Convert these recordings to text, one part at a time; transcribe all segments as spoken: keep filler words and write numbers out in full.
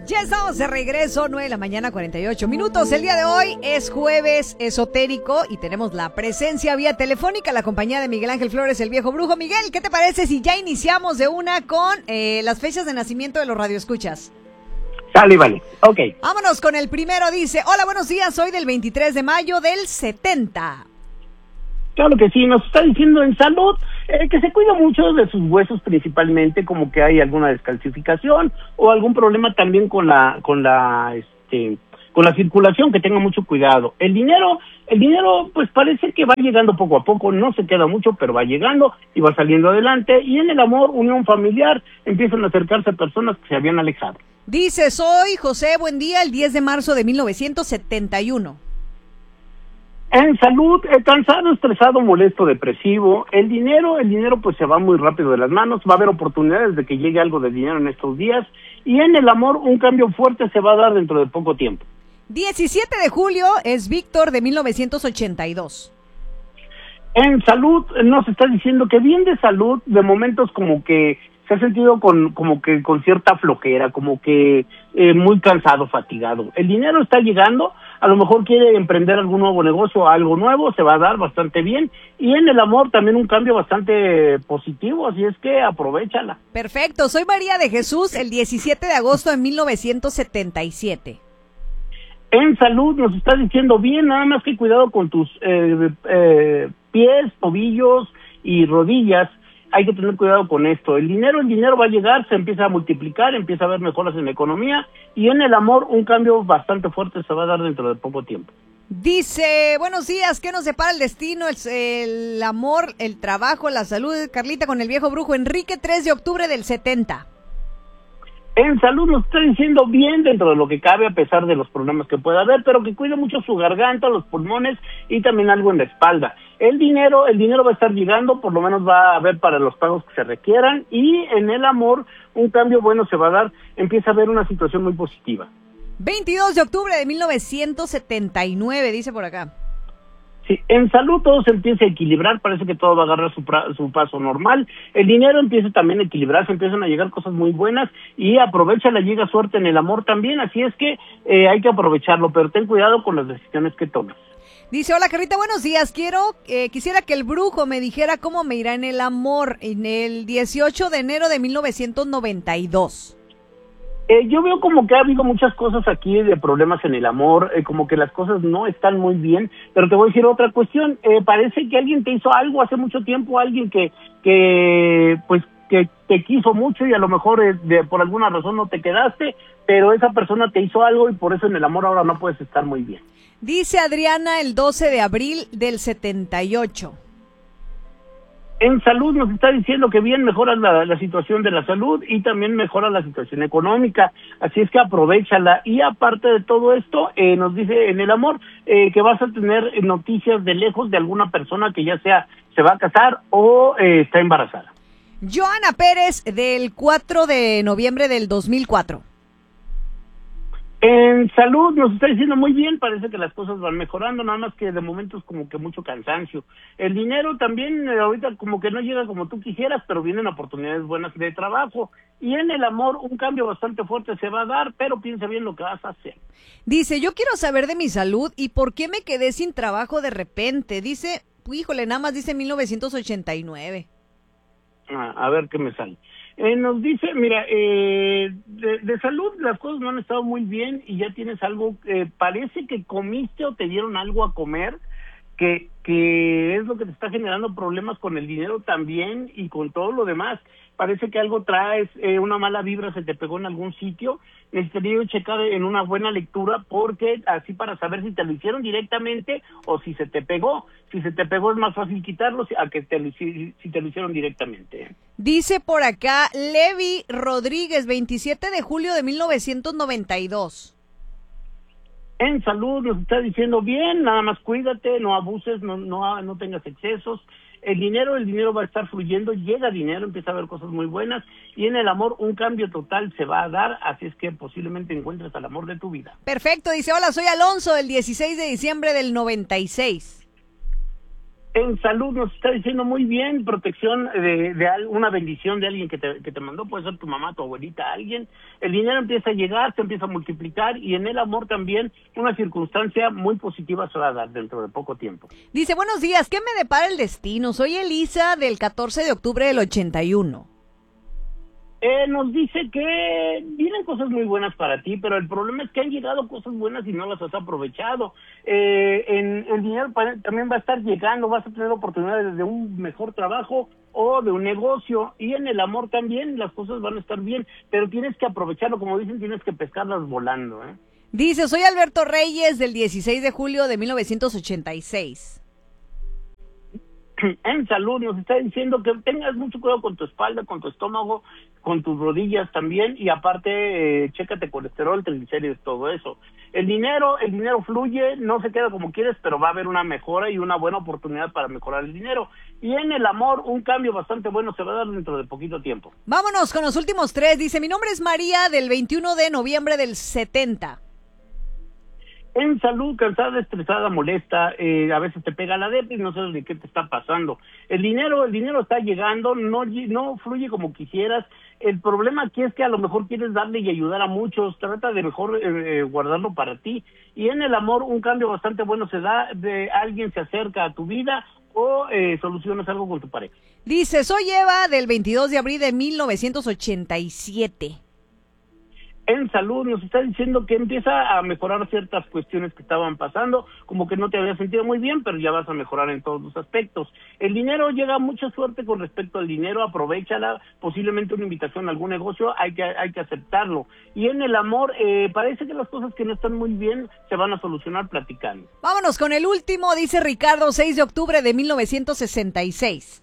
Ya estamos de regreso, nueve de la mañana, cuarenta y ocho minutos. El día de hoy es jueves esotérico y tenemos la presencia vía telefónica, la compañía de Miguel Ángel Flores, el viejo brujo. Miguel, ¿qué te parece si ya iniciamos de una con eh, las fechas de nacimiento de los radioescuchas? Sale, vale, ok. Vámonos con el primero, dice, hola, buenos días, soy del veintitrés de mayo del setenta. Claro que sí, nos está diciendo en salud eh, que se cuida mucho de sus huesos principalmente, como que hay alguna descalcificación o algún problema también con la con la este con la circulación, que tenga mucho cuidado. El dinero, el dinero pues parece que va llegando poco a poco, no se queda mucho, pero va llegando y va saliendo adelante. Y en el amor, unión familiar, empiezan a acercarse personas que se habían alejado. Dice, soy José, buen día, el diez de marzo de mil novecientos setenta y uno. En salud, eh, cansado, estresado, molesto, depresivo. El dinero, el dinero pues se va muy rápido de las manos. Va a haber oportunidades de que llegue algo de dinero en estos días. Y en el amor, un cambio fuerte se va a dar dentro de poco tiempo. diecisiete de julio es Víctor de mil novecientos ochenta y dos. En salud, nos está diciendo que bien de salud, de momentos como que se ha sentido con como que con cierta flojera, como que eh, muy cansado, fatigado. El dinero está llegando, a lo mejor quiere emprender algún nuevo negocio, algo nuevo, se va a dar bastante bien. Y en el amor también un cambio bastante positivo, así es que aprovéchala. Perfecto, soy María de Jesús, el diecisiete de agosto de mil novecientos setenta y siete. En salud nos está diciendo bien, nada más que cuidado con tus eh, eh, pies, tobillos y rodillas. Hay que tener cuidado con esto. El dinero, el dinero va a llegar, se empieza a multiplicar, empieza a haber mejoras en la economía y en el amor un cambio bastante fuerte se va a dar dentro de poco tiempo. Dice, buenos días, ¿qué nos depara el destino? El, el amor, el trabajo, la salud, Carlita, con el viejo brujo. Enrique, tres de octubre del setenta. En salud nos está diciendo bien dentro de lo que cabe, a pesar de los problemas que pueda haber, pero que cuide mucho su garganta, los pulmones y también algo en la espalda. El dinero, el dinero va a estar llegando, por lo menos va a haber para los pagos que se requieran, y en el amor un cambio bueno se va a dar, empieza a haber una situación muy positiva. veintidós de octubre de mil novecientos setenta y nueve, dice por acá. Sí, en salud todo se empieza a equilibrar, parece que todo va a agarrar su, pra, su paso normal. El dinero empieza también a equilibrarse, empiezan a llegar cosas muy buenas y aprovecha la llega suerte en el amor también, así es que eh, hay que aprovecharlo, pero ten cuidado con las decisiones que tomes. Dice, hola Carlita, buenos días, quiero, eh, quisiera que el brujo me dijera cómo me irá en el amor en el dieciocho de enero de mil novecientos noventa y dos. Eh, yo veo como que ha habido muchas cosas aquí de problemas en el amor, eh, como que las cosas no están muy bien, pero te voy a decir otra cuestión, eh, parece que alguien te hizo algo hace mucho tiempo, alguien que, que pues, que te quiso mucho y a lo mejor eh, de, por alguna razón no te quedaste, pero esa persona te hizo algo y por eso en el amor ahora no puedes estar muy bien. Dice Adriana el doce de abril del setenta y ocho. En salud nos está diciendo que bien mejora la, la situación de la salud y también mejora la situación económica, así es que aprovéchala. Y aparte de todo esto, eh, nos dice en el amor eh, que vas a tener noticias de lejos de alguna persona que ya sea se va a casar o eh, está embarazada. Joana Pérez del cuatro de noviembre del dos mil cuatro. En salud nos está diciendo muy bien, parece que las cosas van mejorando, nada más que de momento es como que mucho cansancio. El dinero también eh, ahorita como que no llega como tú quisieras, pero vienen oportunidades buenas de trabajo. Y en el amor un cambio bastante fuerte se va a dar, pero piensa bien lo que vas a hacer. Dice, yo quiero saber de mi salud y por qué me quedé sin trabajo de repente. Dice, híjole, nada más dice mil novecientos ochenta y nueve. Ah, a ver qué me sale. Eh, nos dice, mira, eh, de, de salud las cosas no han estado muy bien y ya tienes algo, eh, parece que comiste o te dieron algo a comer, que, que es lo que te está generando problemas con el dinero también y con todo lo demás. Parece que algo traes, eh, una mala vibra se te pegó en algún sitio. Necesitaría checar en una buena lectura porque así para saber si te lo hicieron directamente o si se te pegó. Si se te pegó es más fácil quitarlo a que te lo, si, si te lo hicieron directamente. Dice por acá Levi Rodríguez, veintisiete de julio de mil novecientos noventa y dos. En salud nos está diciendo bien, nada más cuídate, no abuses, no, no, no tengas excesos. El dinero, el dinero va a estar fluyendo, llega dinero, empieza a haber cosas muy buenas y en el amor un cambio total se va a dar, así es que posiblemente encuentres al amor de tu vida. Perfecto, dice, hola, soy Alonso del dieciséis de diciembre del noventa y seis. En salud nos está diciendo muy bien, protección de, de una bendición de alguien que te, que te mandó, puede ser tu mamá, tu abuelita, alguien. El dinero empieza a llegar, se empieza a multiplicar, y en el amor también una circunstancia muy positiva se va a dar dentro de poco tiempo. Dice, buenos días, ¿qué me depara el destino? Soy Elisa del catorce de octubre del ochenta y uno. Eh, nos dice que vienen cosas muy buenas para ti, pero el problema es que han llegado cosas buenas y no las has aprovechado. Eh, en el dinero también va a estar llegando, vas a tener oportunidades de un mejor trabajo o de un negocio, y en el amor también las cosas van a estar bien, pero tienes que aprovecharlo, como dicen, tienes que pescarlas volando, ¿eh? Dice, soy Alberto Reyes del dieciséis de julio de mil novecientos ochenta y seis. En salud nos está diciendo que tengas mucho cuidado con tu espalda, con tu estómago, con tus rodillas también, y aparte eh, chécate colesterol, triglicéridos, todo eso. El dinero, el dinero fluye, no se queda como quieres, pero va a haber una mejora y una buena oportunidad para mejorar el dinero. Y en el amor, un cambio bastante bueno se va a dar dentro de poquito tiempo. Vámonos con los últimos tres. Dice, mi nombre es María del veintiuno de noviembre del setenta. En salud, cansada, estresada, molesta, eh, a veces te pega la depre y no sabes de qué te está pasando. El dinero, el dinero está llegando, no, no fluye como quisieras. El problema aquí es que a lo mejor quieres darle y ayudar a muchos, trata de mejor eh, guardarlo para ti. Y en el amor, un cambio bastante bueno se da, de alguien se acerca a tu vida o eh, solucionas algo con tu pareja. Dice, soy Eva del veintidós de abril de mil novecientos ochenta y siete. En salud nos está diciendo que empieza a mejorar ciertas cuestiones que estaban pasando, como que no te habías sentido muy bien, pero ya vas a mejorar en todos los aspectos. El dinero, llega mucha suerte con respecto al dinero, aprovéchala, posiblemente una invitación a algún negocio, hay que hay que aceptarlo. Y en el amor, eh, parece que las cosas que no están muy bien se van a solucionar platicando. Vámonos con el último, dice Ricardo, seis de octubre de mil novecientos sesenta y seis.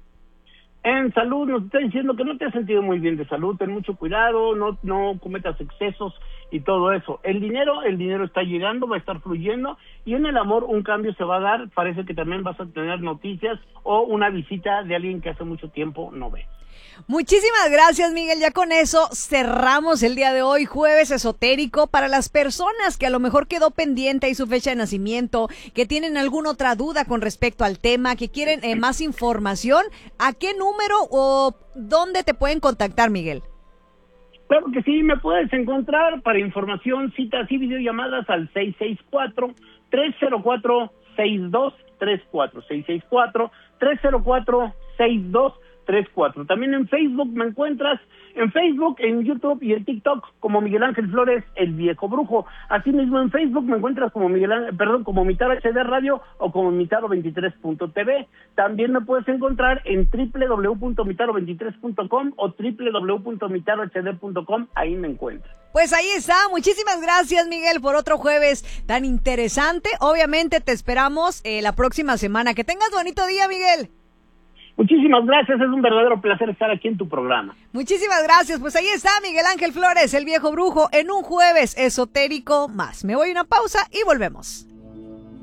En salud nos está diciendo que no te has sentido muy bien de salud, ten mucho cuidado, no no cometas excesos y todo eso. El dinero, el dinero está llegando, va a estar fluyendo, y en el amor un cambio se va a dar, parece que también vas a tener noticias o una visita de alguien que hace mucho tiempo no ves. Muchísimas gracias, Miguel. Ya con eso cerramos el día de hoy, jueves esotérico. Para las personas que a lo mejor quedó pendiente ahí su fecha de nacimiento, que tienen alguna otra duda con respecto al tema, que quieren eh, más información, ¿a qué número o dónde te pueden contactar, Miguel? Claro que sí, me puedes encontrar para información, citas y videollamadas al seis seis cuatro, tres cero cuatro, seis dos tres cuatro, seis seis cuatro, tres cero cuatro, seis dos tres cuatro. También en Facebook me encuentras, en Facebook, en YouTube y en TikTok como Miguel Ángel Flores, el viejo brujo. Asimismo en Facebook me encuentras como Miguel Ángel, perdón, como Mitaro H D Radio o como Mitaro veintitrés punto t v. También me puedes encontrar en doble u doble u doble u punto mitaro veintitrés punto com o doble u doble u doble u punto mitaro h d punto com, ahí me encuentras. Pues ahí está, muchísimas gracias, Miguel, por otro jueves tan interesante. Obviamente te esperamos eh, la próxima semana. Que tengas bonito día, Miguel. Muchísimas gracias, es un verdadero placer estar aquí en tu programa. Muchísimas gracias, pues ahí está Miguel Ángel Flores, el viejo brujo, en un jueves esotérico más. Me voy a una pausa y volvemos.